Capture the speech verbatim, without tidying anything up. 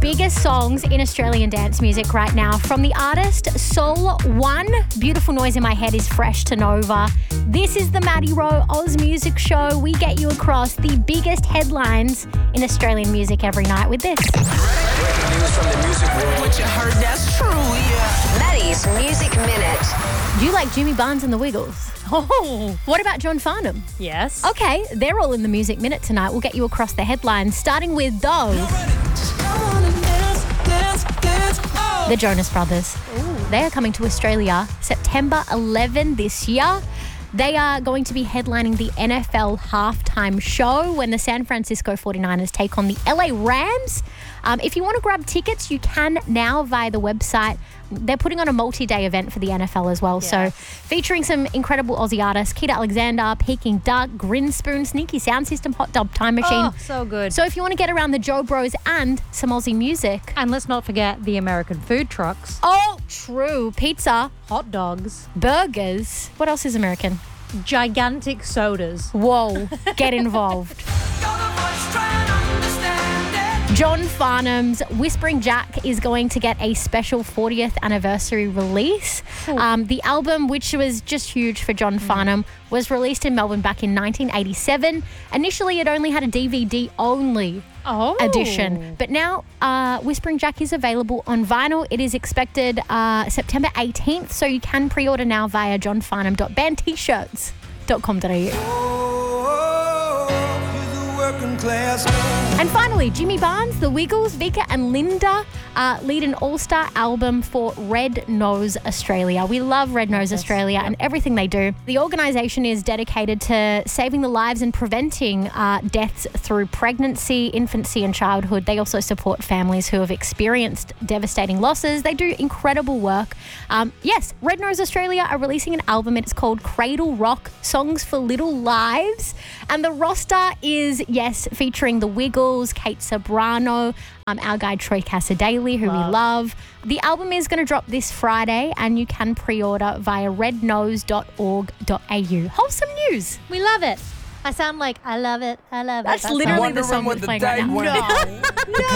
biggest songs in Australian dance music right now. From the artist Soul One, Beautiful Noise in My Head is fresh to Nova. This is the Maddie Rowe Oz Music Show. We get you across the biggest headlines in Australian music every night with this. Breaking news from the music world. What you heard, that's true, yeah. Maddie's Music Minute. Do you like Jimmy Barnes and the Wiggles? Oh, What about John Farnham? yes. Okay, they're all in the Music Minute tonight. We'll get you across the headlines, starting with Doe, the Jonas Brothers. They are coming to Australia September eleventh this year. They are going to be headlining the N F L halftime show when the San Francisco forty-niners take on the L A Rams. Um, if you want to grab tickets, you can now via the website. They're putting on a multi-day event for the N F L as well. Yeah. So featuring some incredible Aussie artists, Keita Alexander, Peking Duck, Grinspoon, Sneaky Sound System, Hot Dub Time Machine. Oh, so good. So if you want to get around the Joe Bros and some Aussie music. And let's not forget the American food trucks, Oh, true. Pizza, hot dogs, burgers. What else is American? gigantic sodas. Whoa, get involved. John Farnham's Whispering Jack is going to get a special fortieth anniversary release. Um, the album, which was just huge for John Farnham, was released in Melbourne back in nineteen eighty-seven. Initially, it only had a D V D only Oh. edition, but now uh, Whispering Jack is available on vinyl. It is expected uh, September eighteenth, so you can pre-order now via john farnham dot band t shirts dot com dot a u. And finally, Jimmy Barnes, The Wiggles, Vika and Linda uh, lead an all-star album for Red Nose Australia. We love Red Nose Australia and everything they do. The organisation is dedicated to saving the lives and preventing uh, deaths through pregnancy, infancy and childhood. They also support families who have experienced devastating losses. They do incredible work. Um, yes, Red Nose Australia are releasing an album. It's called Cradle Rock, Songs for Little Lives. And the roster is, yes, featuring The Wiggles, Kate Sobrano, um, our guy Troy Casadale, who Love. we love. The album is going to drop this Friday and you can pre-order via red nose dot org dot a u. Wholesome news. We love it. I sound like I love it. I love it. That's That literally sounds- the song Wondering that's what playing the right day now. when- No.